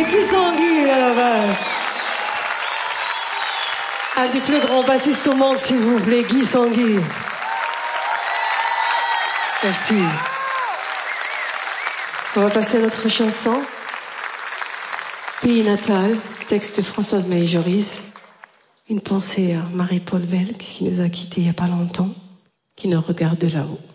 c'est Guy Sanguy à la base. Un des plus grands bassistes au monde, s'il vous plaît, Guy Sanguy. Merci. On va passer à notre chanson. Pays natal, texte de Françoise Maé-Joris. Une pensée à Marie-Paul Velk, qui nous a quittés il n'y a pas longtemps, qui nous regarde de là-haut.